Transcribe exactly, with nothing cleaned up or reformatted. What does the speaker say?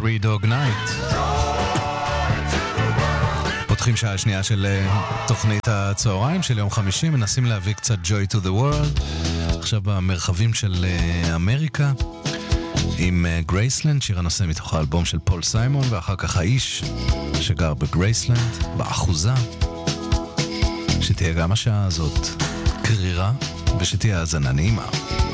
Three Dog Night. פותחים שעה שנייה של תוכנית הצהריים של יום חמישי, מנסים להביא קצת Joy to the World, עכשיו במרחבים של אמריקה, עם גרייסלנד, שיר הנושא מתוך האלבום של פול סיימון, ואחר כך האיש שגר בגרייסלנד, באחוזה. שתהיה גם השעה הזאת קרירה, ושתהיה האזנה נעימה.